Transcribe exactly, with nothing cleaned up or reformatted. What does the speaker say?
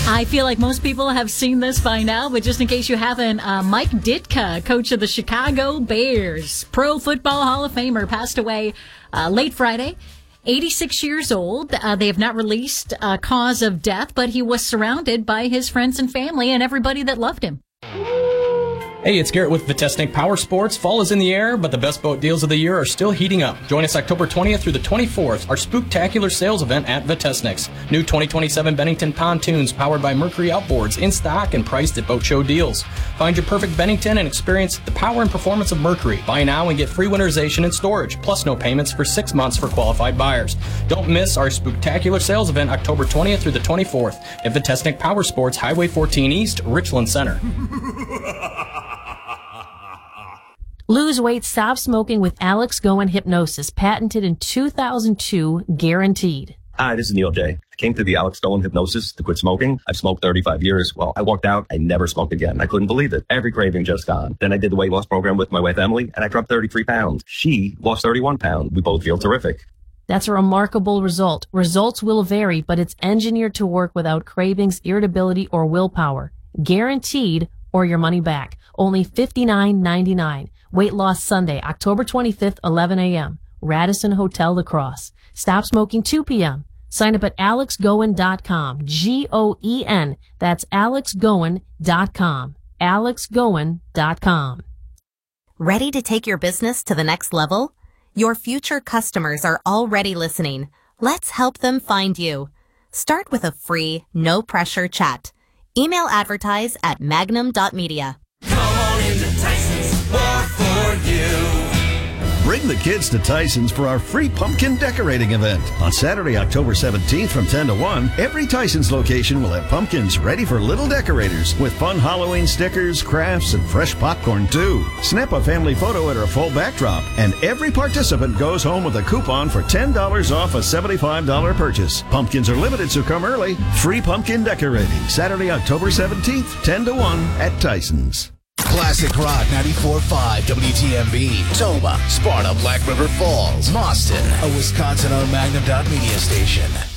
I feel like most people have seen this by now, but just in case you haven't, uh, Mike Ditka, coach of the Chicago Bears, Pro Football Hall of Famer, passed away uh, late Friday. eighty-six years old. Uh, they have not released a cause of death, but he was surrounded by his friends and family and everybody that loved him. Hey, it's Garrett with Vitesnik Power Sports. Fall is in the air, but the best boat deals of the year are still heating up. Join us October twentieth through the twenty-fourth, our spooktacular sales event at Vitesnik's. New twenty twenty-seven Bennington pontoons powered by Mercury Outboards in stock and priced at Boat Show deals. Find your perfect Bennington and experience the power and performance of Mercury. Buy now and get free winterization and storage, plus no payments for six months for qualified buyers. Don't miss our spooktacular sales event October twentieth through the twenty-fourth at Vitesnik Power Sports, Highway fourteen East, Richland Center. Lose weight, stop smoking with Alex Goen Hypnosis, patented in two thousand two, guaranteed. Hi, this is Neil J. I came through the Alex Goen Hypnosis to quit smoking. I've smoked thirty-five years. Well, I walked out. I never smoked again. I couldn't believe it. Every craving just gone. Then I did the weight loss program with my wife, Emily, and I dropped thirty-three pounds. She lost thirty-one pounds. We both feel terrific. That's a remarkable result. Results will vary, but it's engineered to work without cravings, irritability, or willpower. Guaranteed, or your money back. Only fifty-nine ninety-nine. Weight Loss Sunday, October twenty-fifth, eleven a.m. Radisson Hotel La Crosse. Stop smoking two p.m. Sign up at alex goen dot com. G O E N. That's alex goen dot com. alex goen dot com. Ready to take your business to the next level? Your future customers are already listening. Let's help them find you. Start with a free, no-pressure chat. Email advertise at magnum dot media. Come on into Tyson's, more for you. Bring the kids to Tyson's for our free pumpkin decorating event. On Saturday, October seventeenth from ten to one, every Tyson's location will have pumpkins ready for little decorators with fun Halloween stickers, crafts, and fresh popcorn too. Snap a family photo at our full backdrop, and every participant goes home with a coupon for ten dollars off a seventy-five dollars purchase. Pumpkins are limited, so come early. Free pumpkin decorating, Saturday, October seventeenth, ten to one at Tyson's. Classic Rock ninety-four point five W T M B, Toma, Sparta, Black River Falls, Boston, a Wisconsin-owned Magnum dot media station.